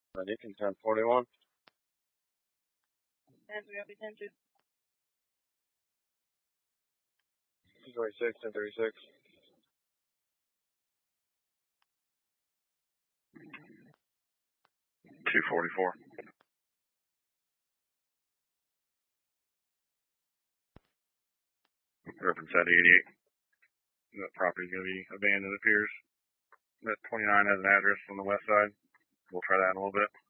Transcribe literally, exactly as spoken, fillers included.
Lincoln ten forty-one. ten three, ten two. two twenty-six, ten thirty-six. two forty-four. Reference at eighty-eight. That property's going to be abandoned, it appears. That twenty-nine has an address on the west side. We'll try that in a little bit.